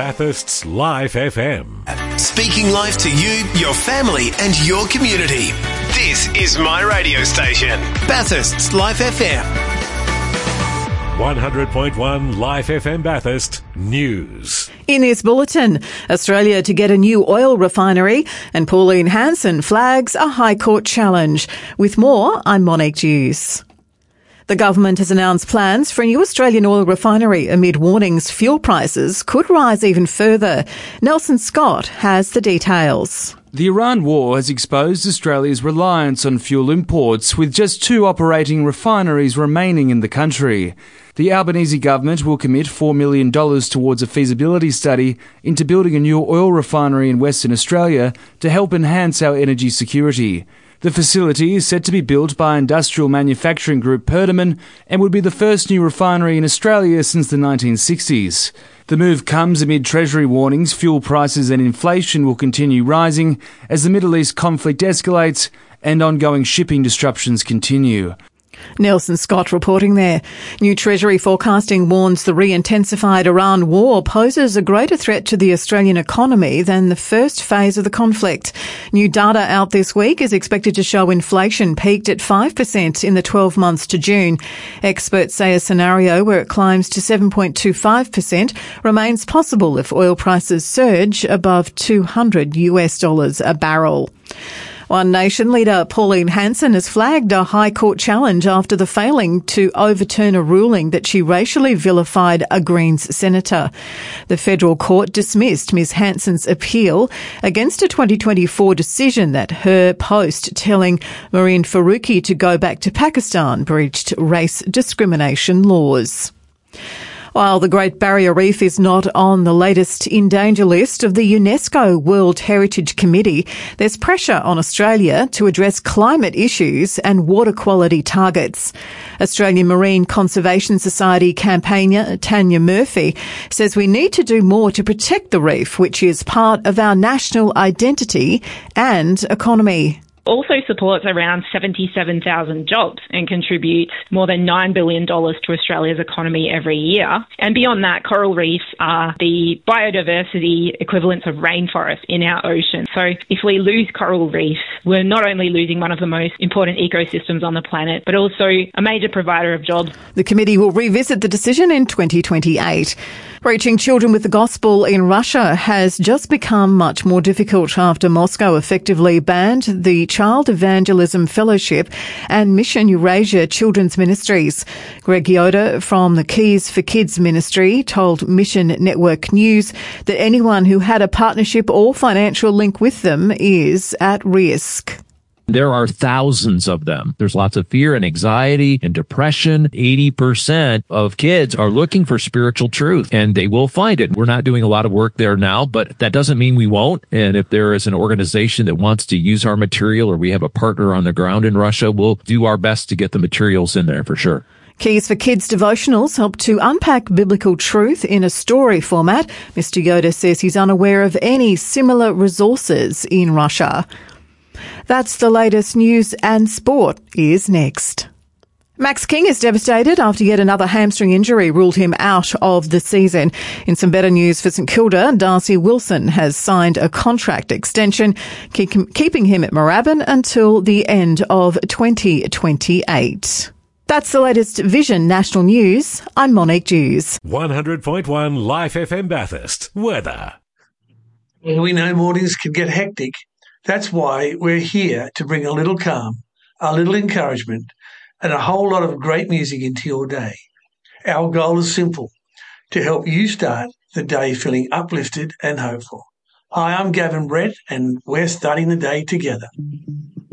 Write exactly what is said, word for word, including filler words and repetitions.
Bathurst's Life F M. Speaking life to you, your family and your community. This is my radio station, Bathurst's Life F M. one hundred point one Life F M Bathurst News. In this bulletin, Australia to get a new oil refinery, and Pauline Hanson flags a High Court challenge. With more, I'm Monique Hughes. The government has announced plans for a new Australian oil refinery amid warnings fuel prices could rise even further. Nelson Scott has the details. The Iran war has exposed Australia's reliance on fuel imports, with just two operating refineries remaining in the country. The Albanese government will commit four million dollars towards a feasibility study into building a new oil refinery in Western Australia to help enhance our energy security. The facility is set to be built by industrial manufacturing group Perdaman and would be the first new refinery in Australia since the nineteen sixties. The move comes amid Treasury warnings fuel prices and inflation will continue rising as the Middle East conflict escalates and ongoing shipping disruptions continue. Nelson Scott reporting there. New Treasury forecasting warns the re-intensified Iran war poses a greater threat to the Australian economy than the first phase of the conflict. New data out this week is expected to show inflation peaked at five percent in the twelve months to June. Experts say a scenario where it climbs to seven point two five percent remains possible if oil prices surge above two hundred US dollars a barrel. One Nation leader Pauline Hanson has flagged a High Court challenge after the failing to overturn a ruling that she racially vilified a Greens senator. The federal court dismissed Miz Hanson's appeal against a twenty twenty-four decision that her post telling Marine Faruqi to go back to Pakistan breached race discrimination laws. While the Great Barrier Reef is not on the latest in danger list of the UNESCO World Heritage Committee, there's pressure on Australia to address climate issues and water quality targets. Australian Marine Conservation Society campaigner Tanya Murphy says we need to do more to protect the reef, which is part of our national identity and economy. Also supports around seventy-seven thousand jobs and contributes more than nine billion dollars to Australia's economy every year. And beyond that, coral reefs are the biodiversity equivalents of rainforests in our ocean. So if we lose coral reefs, we're not only losing one of the most important ecosystems on the planet, but also a major provider of jobs. The committee will revisit the decision in twenty twenty-eight. Reaching children with the gospel in Russia has just become much more difficult after Moscow effectively banned the Child Evangelism Fellowship and Mission Eurasia Children's Ministries. Greg Yoder from the Keys for Kids Ministry told Mission Network News that anyone who had a partnership or financial link with them is at risk. There are thousands of them. There's lots of fear and anxiety and depression. eighty percent of kids are looking for spiritual truth, and they will find it. We're not doing a lot of work there now, but that doesn't mean we won't. And if there is an organization that wants to use our material, or we have a partner on the ground in Russia, we'll do our best to get the materials in there for sure. Keys for Kids devotionals help to unpack biblical truth in a story format. Mister Yoder says he's unaware of any similar resources in Russia. That's the latest news, and sport is next. Max King is devastated after yet another hamstring injury ruled him out of the season. In some better news for St Kilda, Darcy Wilson has signed a contract extension, keep, keeping him at Moorabbin until the end of twenty twenty-eight. That's the latest Vision National News. I'm Monique Hughes. one hundred point one Life F M Bathurst. Weather. We know mornings can get hectic. That's why we're here to bring a little calm, a little encouragement, and a whole lot of great music into your day. Our goal is simple, to help you start the day feeling uplifted and hopeful. Hi, I'm Gavin Brett, and we're starting the day together.